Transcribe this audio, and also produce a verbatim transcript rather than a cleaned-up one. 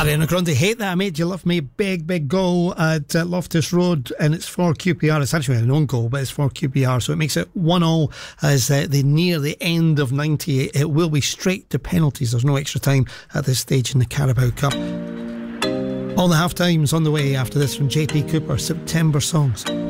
Ariana Grande, Hate That I Made You Love Me. Big, big goal at uh, Loftus Road, and it's for Q P R. It's actually an own goal, but it's for Q P R, so it makes it one all as uh, they near the end of ninety. It will be straight to penalties. There's no extra time at this stage in the Carabao Cup. All the half times on the way after this from J P Cooper, September Songs.